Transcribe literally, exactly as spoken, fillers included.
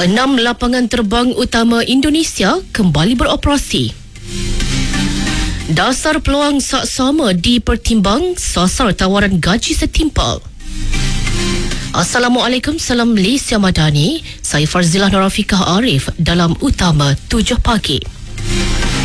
Enam lapangan terbang utama Indonesia kembali beroperasi. Dasar peluang saksama dipertimbang sasar tawaran gaji setimpal. Assalamualaikum, salam Malaysia Madani. Saya Farzilah Norafikah Arif dalam Utama tujuh pagi.